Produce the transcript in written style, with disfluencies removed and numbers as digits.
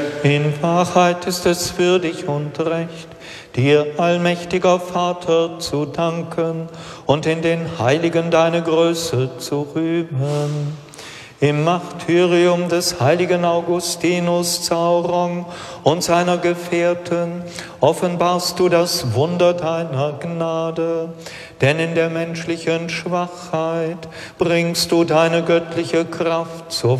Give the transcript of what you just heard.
In Wahrheit ist es würdig und recht, dir, allmächtiger Vater, zu danken und in den Heiligen deine Größe zu rühmen. Im Martyrium des heiligen Augustinus Sauron und seiner Gefährten offenbarst du das Wunder deiner Gnade, denn in der menschlichen Schwachheit bringst du deine göttliche Kraft zur